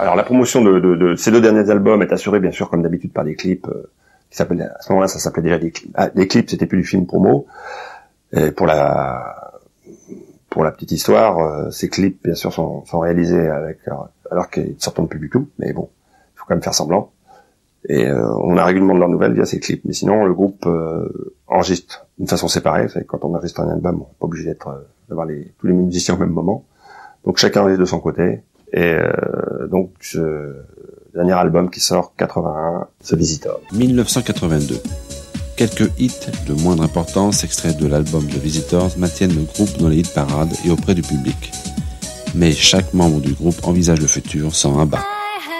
Alors la promotion de ces 2 derniers albums est assurée bien sûr comme d'habitude par des clips qui s'appellent, à ce moment-là ça s'appelait déjà des clips. Des clips, c'était plus du film promo. Et pour la petite histoire, ces clips bien sûr sont réalisés alors qu'ils ne sortent plus du tout, mais bon, il faut quand même faire semblant. Et on a régulièrement de leurs nouvelles via ces clips. Mais sinon, le groupe enregistre d'une façon séparée. Vous savez, quand on enregistre un album, on n'est pas obligé d'avoir tous les musiciens au même moment. Donc chacun enregistre de son côté. Et donc ce dernier album qui sort, 81, The Visitors. 1982. Quelques hits de moindre importance extraits de l'album The Visitors maintiennent le groupe dans les hit parades et auprès du public. Mais chaque membre du groupe envisage le futur sans un bas.